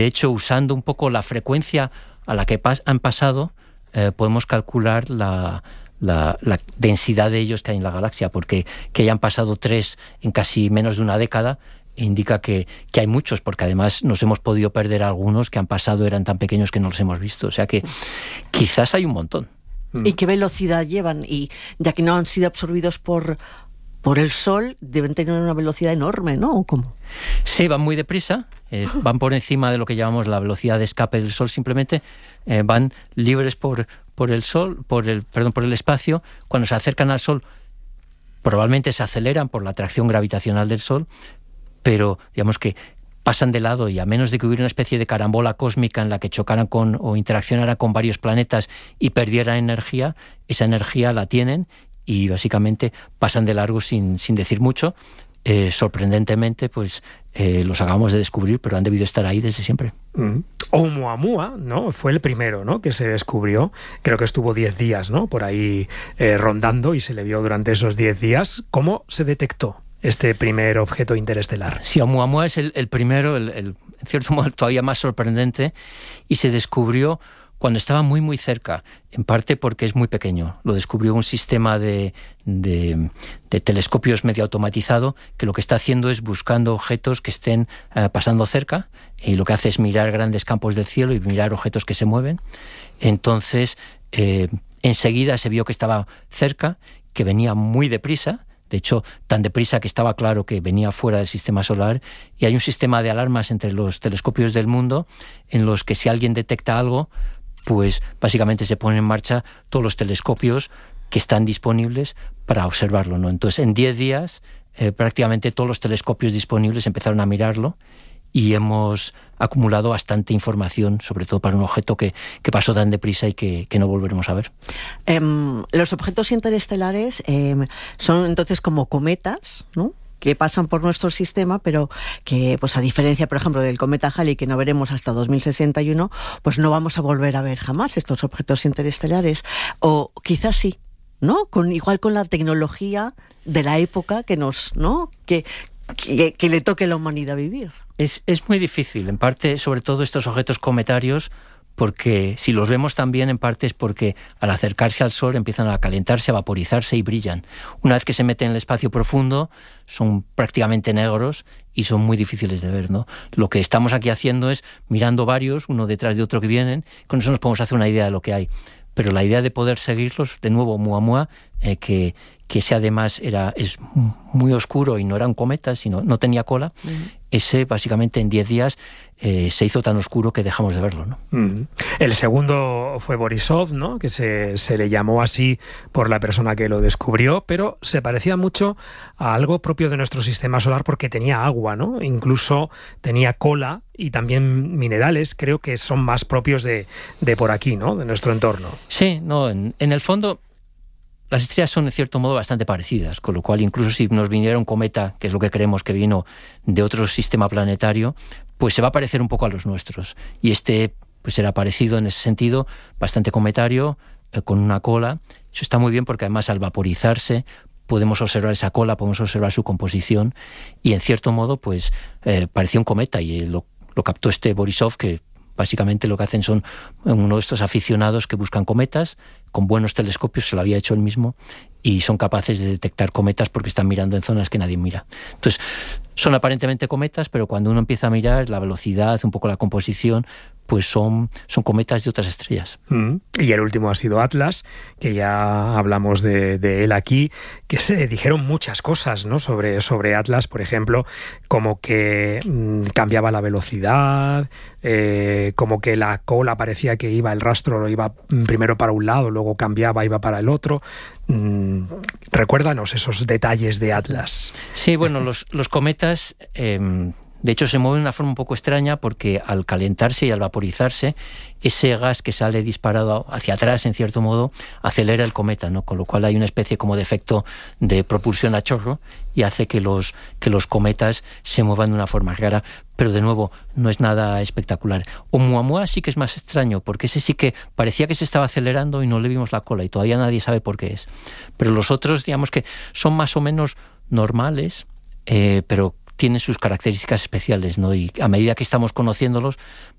De hecho, usando un poco la frecuencia a la que han pasado, podemos calcular la densidad de ellos que hay en la galaxia, porque que hayan pasado 3 en casi menos de una década indica que hay muchos, porque además nos hemos podido perder algunos que han pasado, eran tan pequeños que no los hemos visto. O sea que quizás hay un montón. ¿Y qué velocidad llevan? Y ya que no han sido absorbidos por el Sol, deben tener una velocidad enorme, ¿no? ¿O cómo? Sí, van muy deprisa, van por encima de lo que llamamos la velocidad de escape del Sol, simplemente van libres por el Sol, por el espacio. Cuando se acercan al Sol, probablemente se aceleran por la atracción gravitacional del Sol, pero digamos que pasan de lado, y a menos de que hubiera una especie de carambola cósmica en la que chocaran o interaccionaran con varios planetas y perdieran energía, esa energía la tienen y básicamente pasan de largo sin decir mucho. Sorprendentemente, pues los acabamos de descubrir, pero han debido estar ahí desde siempre. Oumuamua, ¿no? Fue el primero, ¿no?, que se descubrió. Creo que estuvo 10 días, ¿no?, por ahí rondando, y se le vio durante esos 10 días. ¿Cómo se detectó este primer objeto interestelar? Sí, Oumuamua es el primero, en cierto modo todavía más sorprendente, y se descubrió cuando estaba muy muy cerca, en parte porque es muy pequeño. Lo descubrió un sistema de telescopios medio automatizado, que lo que está haciendo es buscando objetos que estén pasando cerca, y lo que hace es mirar grandes campos del cielo y mirar objetos que se mueven. Entonces, enseguida se vio que estaba cerca, que venía muy deprisa. De hecho, tan deprisa que estaba claro que venía fuera del sistema solar, y hay un sistema de alarmas entre los telescopios del mundo en los que si alguien detecta algo, pues básicamente se ponen en marcha todos los telescopios que están disponibles para observarlo, ¿no? Entonces, en 10 días, prácticamente todos los telescopios disponibles empezaron a mirarlo, y hemos acumulado bastante información, sobre todo para un objeto que pasó tan deprisa y que no volveremos a ver. Los objetos interestelares son entonces como cometas, ¿no?, que pasan por nuestro sistema, pero que, pues a diferencia, por ejemplo, del cometa Halley, que no veremos hasta 2061, pues no vamos a volver a ver jamás estos objetos interestelares. O quizás sí, ¿no? Igual con la tecnología de la época que le toque a la humanidad vivir. Es muy difícil, en parte, sobre todo estos objetos cometarios, porque si los vemos también, en parte es porque al acercarse al Sol empiezan a calentarse, a vaporizarse y brillan. Una vez que se meten en el espacio profundo, son prácticamente negros y son muy difíciles de ver, ¿no? Lo que estamos aquí haciendo es mirando varios, uno detrás de otro que vienen, con eso nos podemos hacer una idea de lo que hay. Pero la idea de poder seguirlos, de nuevo, Oumuamua, que ese además es muy oscuro y no era un cometa, sino no tenía cola, ese básicamente en 10 días se hizo tan oscuro que dejamos de verlo, ¿no? El segundo fue Borisov, ¿no?, que se le llamó así por la persona que lo descubrió, pero se parecía mucho a algo propio de nuestro sistema solar porque tenía agua, ¿no? Incluso tenía cola y también minerales, creo que son más propios de por aquí, ¿no?, de nuestro entorno. Sí, no, en el fondo las estrellas son en cierto modo bastante parecidas, con lo cual incluso si nos viniera un cometa, que es lo que creemos que vino de otro sistema planetario, pues se va a parecer un poco a los nuestros. Y este pues era parecido en ese sentido, bastante cometario, con una cola. Eso está muy bien porque además al vaporizarse podemos observar esa cola, podemos observar su composición, y en cierto modo pues parecía un cometa, y lo captó este Borisov, que básicamente lo que hacen son uno de estos aficionados que buscan cometas con buenos telescopios, se lo había hecho él mismo, y son capaces de detectar cometas porque están mirando en zonas que nadie mira. Entonces, son aparentemente cometas, pero cuando uno empieza a mirar la velocidad, un poco la composición, pues son cometas de otras estrellas. Y el último ha sido Atlas, que ya hablamos de él aquí, que se dijeron muchas cosas, ¿no?, sobre Atlas, por ejemplo, como que cambiaba la velocidad, como que la cola parecía que el rastro iba primero para un lado, luego cambiaba, iba para el otro. Recuérdanos esos detalles de Atlas. Sí, bueno, los cometas de hecho se mueven de una forma un poco extraña, porque al calentarse y al vaporizarse, ese gas que sale disparado hacia atrás, en cierto modo, acelera el cometa, ¿no? Con lo cual hay una especie como de efecto de propulsión a chorro, y hace que los cometas se muevan de una forma rara, pero de nuevo no es nada espectacular. Oumuamua sí que es más extraño, porque ese sí que parecía que se estaba acelerando y no le vimos la cola, y todavía nadie sabe por qué es. Pero los otros, digamos que son más o menos normales, pero tienen sus características especiales, ¿no? Y a medida que estamos conociéndolos,